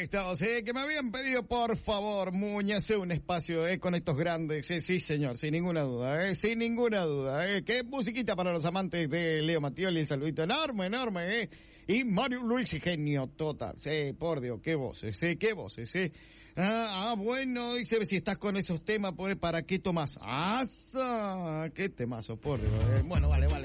estos, que me habían pedido, por favor, Muñez, un espacio, con estos grandes, sí señor, sin ninguna duda, sin ninguna duda, qué musiquita para los amantes de Leo Mattioli, el saludito enorme, y Mario Luis, genio total, por Dios, qué voces, bueno, dice, si estás con esos temas, ¿para qué tomás? ¡Asa! ¡Qué temazo, por Dios! Bueno, vale.